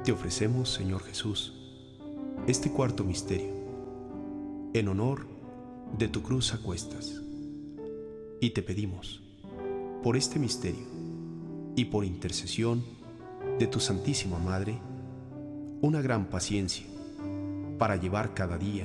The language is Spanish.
Te ofrecemos, Señor Jesús, este cuarto misterio, en honor de tu cruz a cuestas. Y te pedimos, por este misterio y por intercesión de tu Santísima Madre, una gran paciencia para llevar cada día